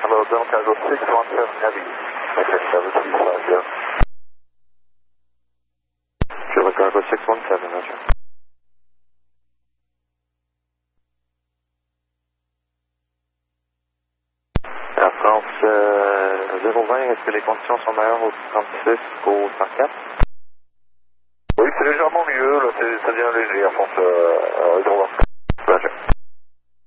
Hello, Delta Cargo 617 Heavy. Okay, 735, Kilo Cargo 617, roger. Air France 020, est-ce que les conditions sont meilleures au 36 qu'au 104? Oui, c'est légèrement mieux, là, ça devient léger, Air France 020. Roger.